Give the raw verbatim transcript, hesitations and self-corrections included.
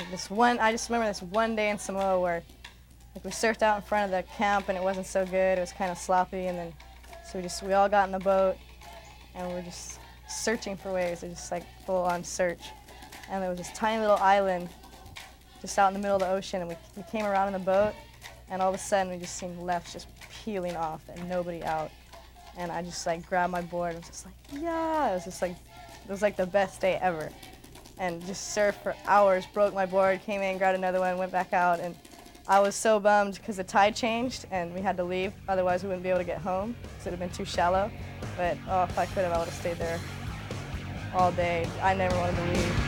like this one, I just remember this one day in Samoa where like we surfed out in front of the camp and it wasn't so good. It was kind of sloppy, and then so we just we all got in the boat and we were just searching for waves. It was just like full on search, and there was this tiny little island just out in the middle of the ocean, and we, we came around in the boat, and all of a sudden we just seen left just peeling off and nobody out, and I just like grabbed my board and was just like, yeah, it was just like it was like the best day ever, and just surfed for hours, broke my board, came in, grabbed another one, went back out, and I was so bummed because the tide changed and we had to leave, otherwise we wouldn't be able to get home because it would have been too shallow. But oh, if I could have, I would have stayed there all day. I never wanted to leave.